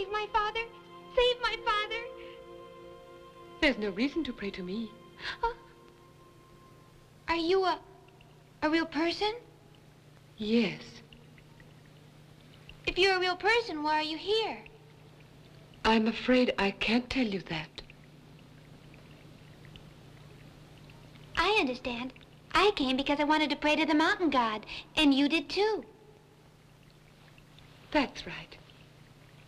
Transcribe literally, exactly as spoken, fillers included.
Save my father. Save my father. There's no reason to pray to me. Huh? Are you a... a real person? Yes. If you're a real person, why are you here? I'm afraid I can't tell you that. I understand. I came because I wanted to pray to the mountain god, and you did too. That's right.